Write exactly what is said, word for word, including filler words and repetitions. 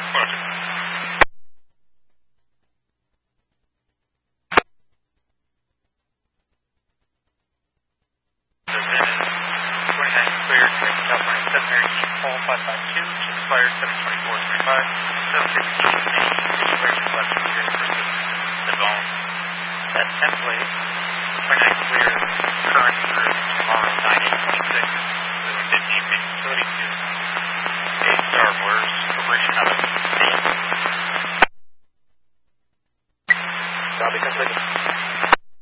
Roger. twenty-nine cleared, California seven Air Paul five five two, expired seven twenty-four twenty-five, seven fifteen cleared left clear versus the bone. That template, twenty-nine clear, current through tomorrow nine eight twenty-six, fifteen feet.